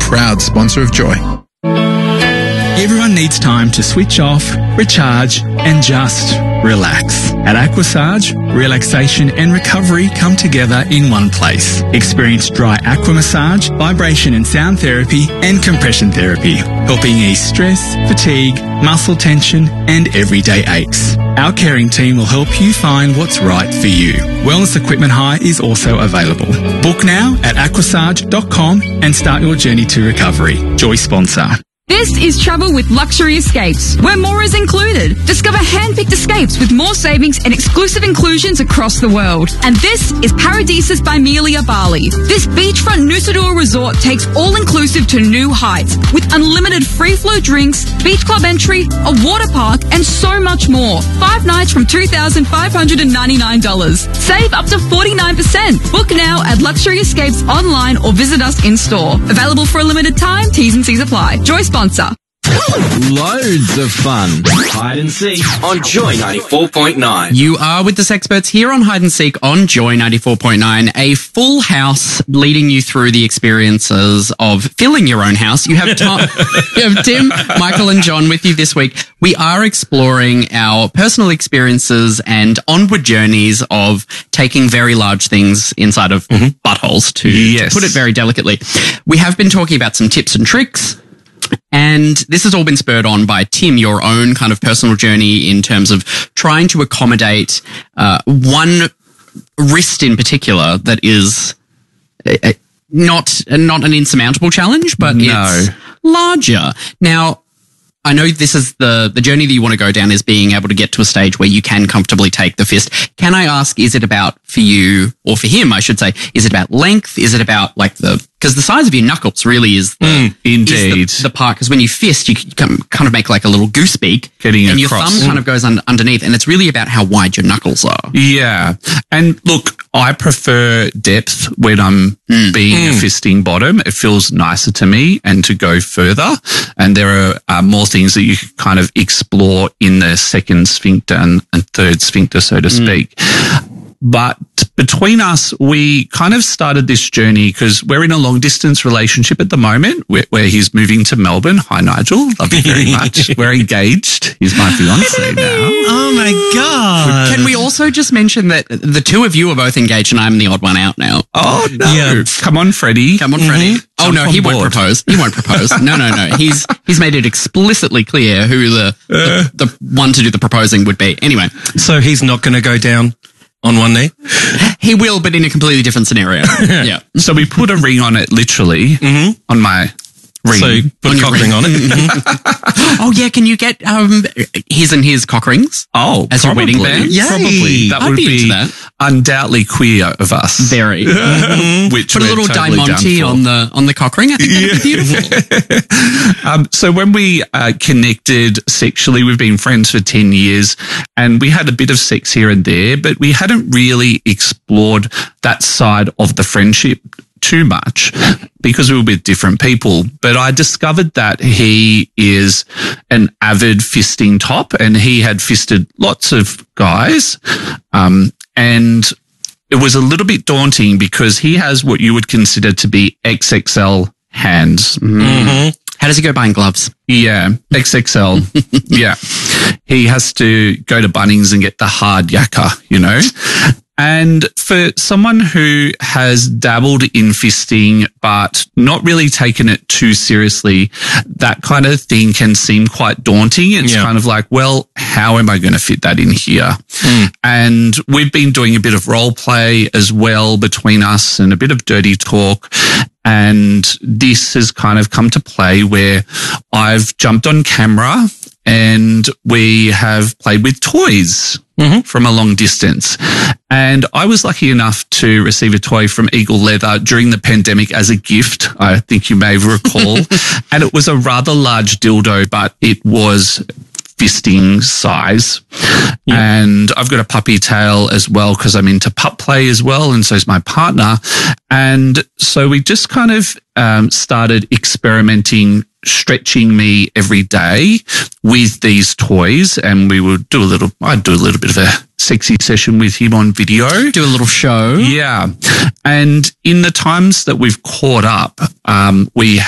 proud sponsor of Joy. Everyone needs time to switch off, recharge, and just relax. At Aquasage, relaxation and recovery come together in one place. Experience dry aqua massage, vibration and sound therapy, and compression therapy, helping ease stress, fatigue, muscle tension, and everyday aches. Our caring team will help you find what's right for you. Wellness equipment hire is also available. Book now at aquasage.com and start your journey to recovery. Joy sponsor. This is Travel with Luxury Escapes, where more is included. Discover hand-picked escapes with more savings and exclusive inclusions across the world. And this is Paradisus by Melia Bali. This beachfront Nusa Dua resort takes all-inclusive to new heights with unlimited free-flow drinks, beach club entry, a water park, and so much more. 5 nights from $2,599. Save up to 49%. Book now at Luxury Escapes online or visit us in-store. Available for a limited time. T's and C's apply. Joy sponsor. Loads of fun. Hide and Seek on Joy 94.9. You are with the Sexperts here on Hide and Seek on Joy 94.9. A full house leading you through the experiences of filling your own house. You have, you have Tim, Michael and John with you this week. We are exploring our personal experiences and onward journeys of taking very large things inside of buttholes to put it very delicately. We have been talking about some tips and tricks. And this has all been spurred on by Tim, your own kind of personal journey in terms of trying to accommodate one wrist in particular that is not an insurmountable challenge, but it's larger. Now, I know this is the journey that you want to go down is being able to get to a stage where you can comfortably take the fist. Can I ask, is it about for you, or for him, I should say, is it about length? Is it about like because the size of your knuckles really is the part, because when you fist, you kind of make like a little goose beak and your thumb kind of goes underneath, and it's really about how wide your knuckles are. Yeah. And look, I prefer depth when I'm being a fisting bottom. It feels nicer to me and to go further. And there are more things that you can kind of explore in the second sphincter and third sphincter, so to speak. But between us, we kind of started this journey because we're in a long distance relationship at the moment where he's moving to Melbourne. Hi, Nigel. Love you very much. We're engaged. He's my fiance now. Oh my God. Can we also just mention that the two of you are both engaged and I'm the odd one out now? Oh, no. Yeah. Come on, Freddie. Come on, Freddie. Oh, no, he won't propose. He won't propose. No. He's made it explicitly clear who the one to do the proposing would be. Anyway. So he's not going to go down on one knee? He will, but in a completely different scenario. Yeah. So we put a ring on it, literally, on my ring. So you put a cock ring on it? Oh, yeah. Can you get his and his cock rings? Oh, as your wedding band? Yay. Probably. That would be undoubtedly queer of us. Very. Which put a little totally Diamante on the cock ring. I think that would be beautiful. So when we connected sexually, we've been friends for 10 years and we had a bit of sex here and there, but we hadn't really explored that side of the friendship too much because we were with different people. But I discovered that he is an avid fisting top and he had fisted lots of guys. And it was a little bit daunting because he has what you would consider to be XXL hands. How does he go buying gloves? Yeah, XXL. Yeah. He has to go to Bunnings and get the hard yakka, you know. And for someone who has dabbled in fisting but not really taken it too seriously, that kind of thing can seem quite daunting. It's kind of like, well, how am I going to fit that in here? And we've been doing a bit of role play as well between us and a bit of dirty talk. And this has kind of come to play where I've jumped on camera and we have played with toys from a long distance. And I was lucky enough to receive a toy from Eagle Leather during the pandemic as a gift. I think you may recall. And it was a rather large dildo, but it was fisting size. And I've got a puppy tail as well because I'm into pup play as well, and so is my partner. And so we just kind of started experimenting, stretching me every day with these toys, and we would do I'd do a little bit of a sexy session with him on video. Do a little show. Yeah. And in the times that we've caught up, we